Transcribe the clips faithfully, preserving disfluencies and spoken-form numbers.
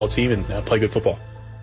team and uh, play good football.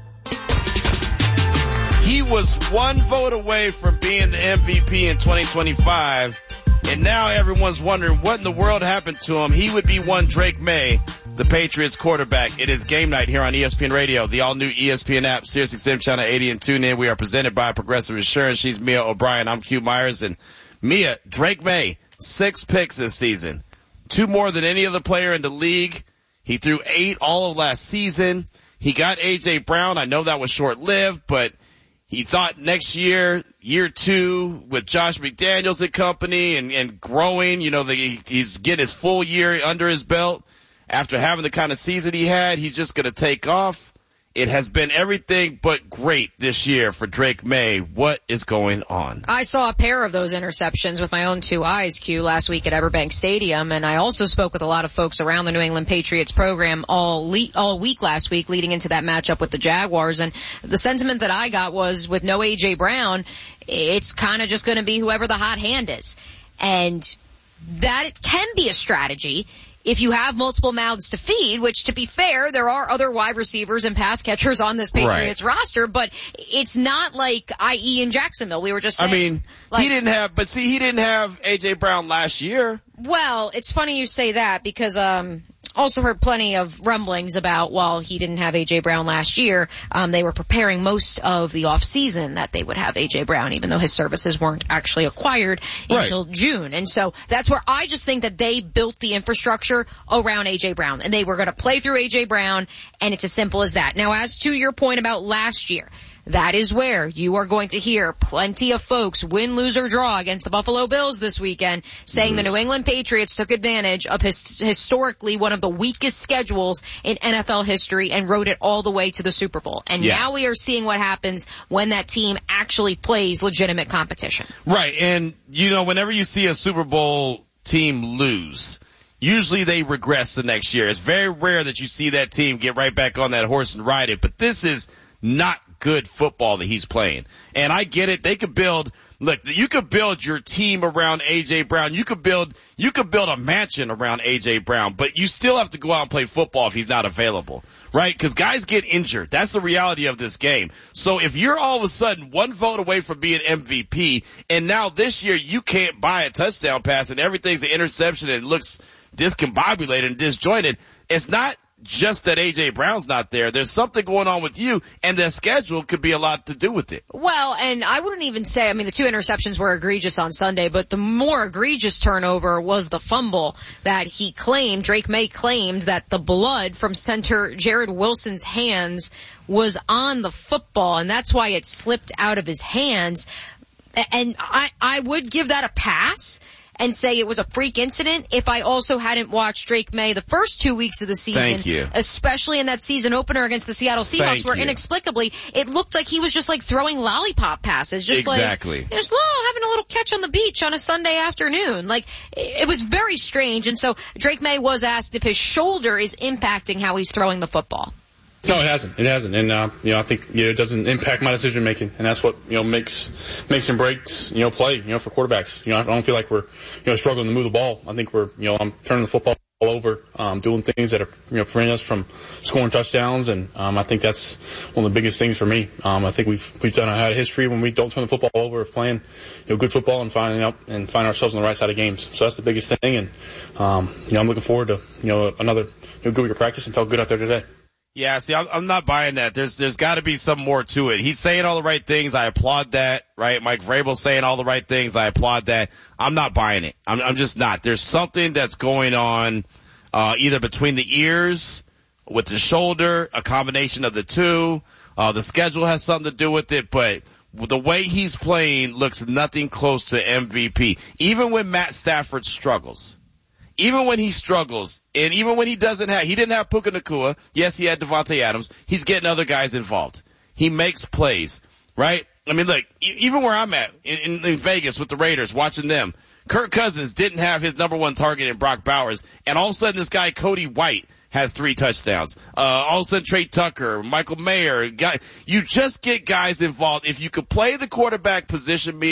He was one vote away from being the M V P in twenty twenty-five, and now everyone's wondering what in the world happened to him. He would be one Drake May, the Patriots quarterback. It is game night here on E S P N Radio, the all-new E S P N app, Sirius X M Channel eighty, and tune in. We are presented by Progressive Insurance. She's Mia O'Brien. I'm Q Myers. And Mia, Drake May, six picks this season. Two more than any other player in the league. He threw eight all of last season. He got A J. Brown. I know that was short-lived, but he thought next year, year two, with Josh McDaniels and company and, and growing, you know, the, he's getting his full year under his belt. After having the kind of season he had, he's just going to take off. It has been everything but great this year for Drake May. What is going on? I saw a pair of those interceptions with my own two eyes, Q, last week at Everbank Stadium, and I also spoke with a lot of folks around the New England Patriots program all le- all week last week leading into that matchup with the Jaguars, and the sentiment that I got was with no A J. Brown, it's kind of just going to be whoever the hot hand is. And that can be a strategy if you have multiple mouths to feed, which, to be fair, there are other wide receivers and pass catchers on this Patriots right. roster, but it's not like, that is in Jacksonville. We were just saying. I mean, like, he didn't have, but see, he didn't have A J. Brown last year. Well, it's funny you say that because, um, also heard plenty of rumblings about, while he didn't have A J. Brown last year, um, they were preparing most of the off season that they would have A J. Brown, even though his services weren't actually acquired right. until June. And so that's where I just think that they built the infrastructure around A J. Brown, and they were going to play through A J. Brown, and it's as simple as that. Now, as to your point about last year, that is where you are going to hear plenty of folks, win, lose, or draw, against the Buffalo Bills this weekend, saying the New England Patriots took advantage of his, historically one of the weakest schedules in N F L history and rode it all the way to the Super Bowl. And yeah. now we are seeing what happens when that team actually plays legitimate competition. Right, and, you know, whenever you see a Super Bowl team lose, usually they regress the next year. It's very rare that you see that team get right back on that horse and ride it, but this is not good football that he's playing. And I get it. They could build, look, you could build your team around A J. Brown. You could build, you could build a mansion around A J. Brown, but you still have to go out and play football if he's not available, right? Because guys get injured. That's the reality of this game. So if you're all of a sudden one vote away from being M V P, and now this year you can't buy a touchdown pass and everything's an interception and it looks discombobulated and disjointed, it's not just that A J. Brown's not there. There's something going on with you, and the schedule could be a lot to do with it. Well, and I wouldn't even say, I mean, the two interceptions were egregious on Sunday, but the more egregious turnover was the fumble that he claimed, Drake May claimed, that the blood from center Jared Wilson's hands was on the football, and that's why it slipped out of his hands. And I, I would give that a pass and say it was a freak incident if I also hadn't watched Drake May the first two weeks of the season. Thank you. Especially in that season opener against the Seattle Seahawks, Thank where you. inexplicably it looked like he was just like throwing lollipop passes. Just exactly. like, just oh, having a little catch on the beach on a Sunday afternoon. Like, it, it was very strange. And so Drake May was asked if his shoulder is impacting how he's throwing the football. No, it hasn't. It hasn't, and uh, you know, I think you know, it doesn't impact my decision making, and that's what you know makes makes and breaks you know play you know for quarterbacks. You know, I don't feel like we're you know struggling to move the ball. I think we're you know I'm turning the football all over, um, doing things that are you know preventing us from scoring touchdowns, and um, I think that's one of the biggest things for me. Um, I think we've we've done had a history when we don't turn the football over of playing you know good football and finding out and find ourselves on the right side of games. So that's the biggest thing, and um, you know I'm looking forward to you know another you know, good week of practice and felt good out there today. Yeah, see, I'm, I'm not buying that. There's, there's got to be some more to it. He's saying all the right things. I applaud that, right? Mike Vrabel's saying all the right things. I applaud that. I'm not buying it. I'm, I'm just not. There's something that's going on, uh, either between the ears, with the shoulder, a combination of the two. Uh, the schedule has something to do with it, but the way he's playing looks nothing close to M V P. Even when Matt Stafford struggles. Even when he struggles, and even when he doesn't have, he didn't have Puka Nacua. Yes, he had Devontae Adams. He's getting other guys involved. He makes plays, right? I mean, look, even where I'm at in, in, in Vegas with the Raiders, watching them, Kirk Cousins didn't have his number one target in Brock Bowers, and all of a sudden this guy Cody White has three touchdowns. Uh, all of a sudden Trey Tucker, Michael Mayer, guy, you just get guys involved. If you could play the quarterback position, Mia,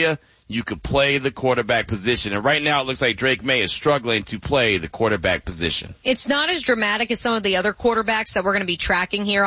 you could play the quarterback position. And right now it looks like Drake Maye is struggling to play the quarterback position. It's not as dramatic as some of the other quarterbacks that we're going to be tracking here